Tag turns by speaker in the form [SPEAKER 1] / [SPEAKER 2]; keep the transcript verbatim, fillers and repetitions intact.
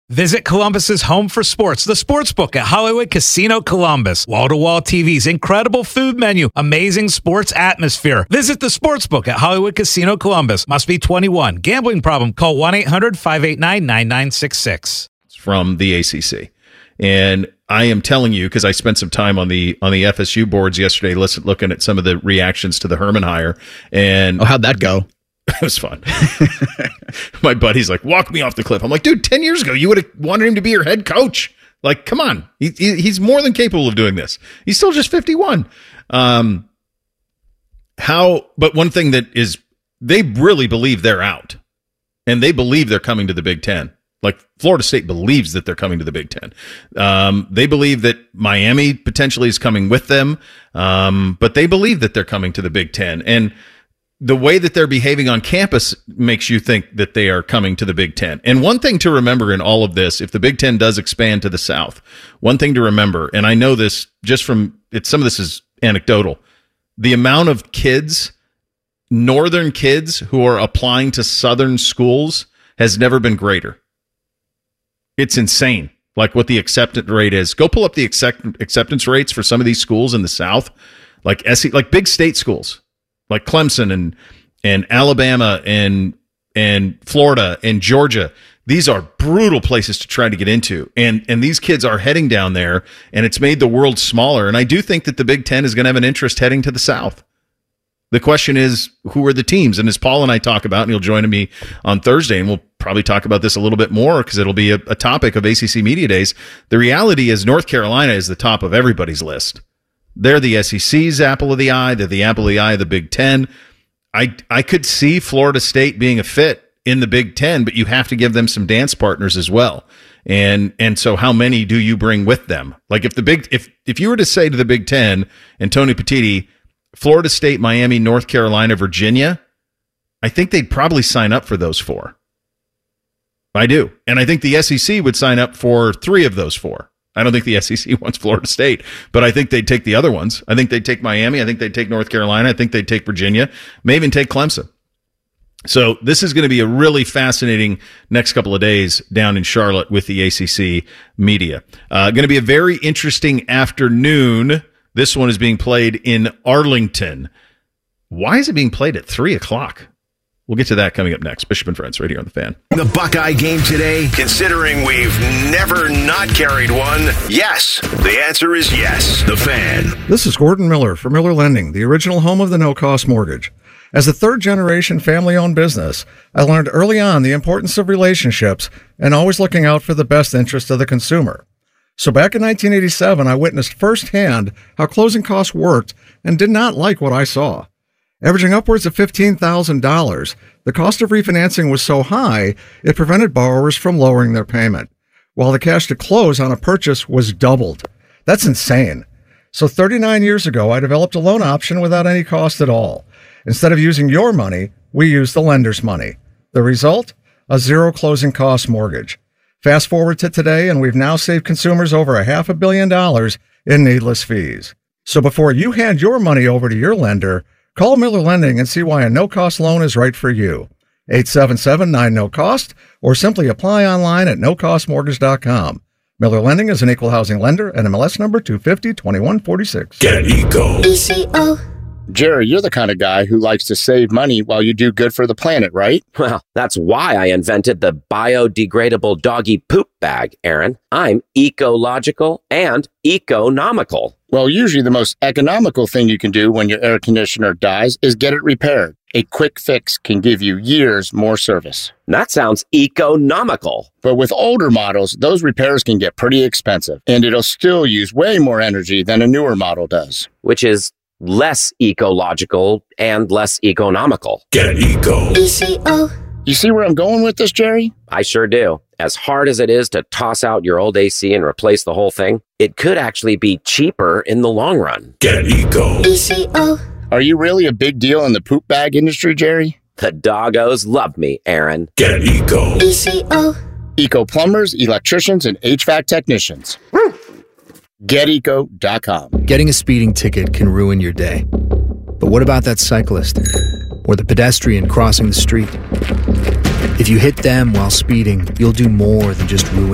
[SPEAKER 1] Visit Columbus's home for sports, the Sportsbook at Hollywood Casino Columbus. Wall-to-wall T Vs, incredible food menu, amazing sports atmosphere. Visit the Sportsbook at Hollywood Casino Columbus. Must be twenty-one. Gambling problem? Call one eight hundred five eight nine nine nine six six.
[SPEAKER 2] From the A C C. And I am telling you, because I spent some time on the on the F S U boards yesterday, listen, looking at some of the reactions to the Herman hire. And
[SPEAKER 3] oh, how'd that go?
[SPEAKER 2] It was fun. My buddy's like, walk me off the cliff. I'm like, dude, ten years ago, you would have wanted him to be your head coach. Like, come on. He, he, he's more than capable of doing this. He's still just fifty-one. Um, how, but one thing that is, they really believe they're out. And they believe they're coming to the Big Ten. Like, Florida State believes that they're coming to the Big Ten. Um, they believe that Miami potentially is coming with them. Um, but they believe that they're coming to the Big Ten. And the way that they're behaving on campus makes you think that they are coming to the Big Ten. And one thing to remember in all of this, if the Big Ten does expand to the South, one thing to remember, and I know this just from, it's some of this is anecdotal, the amount of kids, Northern kids who are applying to Southern schools has never been greater. It's insane, like what the acceptance rate is. Go pull up the accept- acceptance rates for some of these schools in the South, like S E, like big state schools. Like Clemson and and Alabama and and Florida and Georgia. These are brutal places to try to get into. And and these kids are heading down there, and it's made the world smaller. And I do think that the Big Ten is going to have an interest heading to the South. The question is, who are the teams? And as Paul and I talk about, and he'll join me on Thursday, and we'll probably talk about this a little bit more because it'll be a, a topic of A C C Media Days. The reality is North Carolina is the top of everybody's list. They're the S E C's apple of the eye. They're the apple of the eye of the Big Ten. I I could see Florida State being a fit in the Big Ten, but you have to give them some dance partners as well. And and so how many do you bring with them? Like if the big if if you were to say to the Big Ten and Tony Petitti, Florida State, Miami, North Carolina, Virginia, I think they'd probably sign up for those four. I do. And I think the S E C would sign up for three of those four. I don't think the S E C wants Florida State, but I think they'd take the other ones. I think they'd take Miami. I think they'd take North Carolina. I think they'd take Virginia, may even take Clemson. So this is going to be a really fascinating next couple of days down in Charlotte with the A C C media. Uh, going to be a very interesting afternoon. This one is being played in Arlington. Why is it being played at three o'clock? We'll get to that coming up next. Bishop and Friends right here on The Fan.
[SPEAKER 4] The Buckeye game today, considering we've never not carried one, yes. The answer is yes. The Fan.
[SPEAKER 5] This is Gordon Miller for Miller Lending, the original home of the no-cost mortgage. As a third-generation family-owned business, I learned early on the importance of relationships and always looking out for the best interest of the consumer. So back in nineteen eighty-seven, I witnessed firsthand how closing costs worked and did not like what I saw. Averaging upwards of fifteen thousand dollars, the cost of refinancing was so high, it prevented borrowers from lowering their payment, while the cash to close on a purchase was doubled. That's insane. So thirty-nine years ago, I developed a loan option without any cost at all. Instead of using your money, we used the lender's money. The result? A zero closing cost mortgage. Fast forward to today, and we've now saved consumers over a half a billion dollars in needless fees. So before you hand your money over to your lender, call Miller Lending and see why a no-cost loan is right for you. eight seven seven nine no cost or simply apply online at no cost mortgage dot com. Miller Lending is an equal housing lender and M L S number two five zero two one four six.
[SPEAKER 4] Get Eco.
[SPEAKER 6] E C O.
[SPEAKER 3] Jerry, you're the kind of guy who likes to save money while you do good for the planet, right?
[SPEAKER 7] Well, that's why I invented the biodegradable doggy poop bag, Aaron. I'm ecological and economical.
[SPEAKER 3] Well, usually the most economical thing you can do when your air conditioner dies is get it repaired. A quick fix can give you years more service.
[SPEAKER 7] That sounds economical.
[SPEAKER 3] But with older models, those repairs can get pretty expensive, and it'll still use way more energy than a newer model does.
[SPEAKER 7] Which is less ecological and less economical.
[SPEAKER 4] Get Eco.
[SPEAKER 6] E C O.
[SPEAKER 3] You see where I'm going with this, Jerry?
[SPEAKER 7] I sure do. As hard as it is to toss out your old A C and replace the whole thing, it could actually be cheaper in the long run.
[SPEAKER 4] Get Eco.
[SPEAKER 6] E C O.
[SPEAKER 3] Are you really a big deal in the poop bag industry, Jerry?
[SPEAKER 7] The doggos love me, Aaron.
[SPEAKER 4] Get Eco.
[SPEAKER 6] E C O.
[SPEAKER 3] Eco plumbers, electricians, and H V A C technicians. get eco dot com.
[SPEAKER 8] Getting a speeding ticket can ruin your day. But what about that cyclist? Or the pedestrian crossing the street? If you hit them while speeding, you'll do more than just ruin